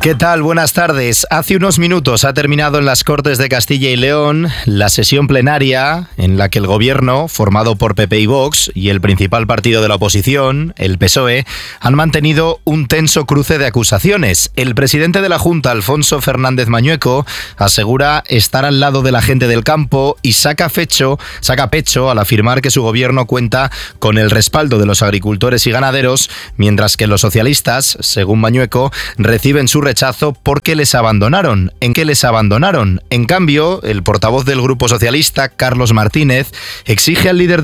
¿Qué tal? Buenas tardes. Hace unos minutos ha terminado en las Cortes de Castilla y León la sesión plenaria en la que el gobierno, formado por PP y Vox, y el principal partido de la oposición, el PSOE, han mantenido un tenso cruce de acusaciones. El presidente de la Junta, Alfonso Fernández Mañueco, asegura estar al lado de la gente del campo y saca pecho al afirmar que su gobierno cuenta con el respaldo de los agricultores y ganaderos, mientras que los socialistas, según Mañueco, reciben su rechazo porque les abandonaron. ¿En qué les abandonaron? En cambio, el portavoz del Grupo Socialista, Carlos Martínez, exige al líder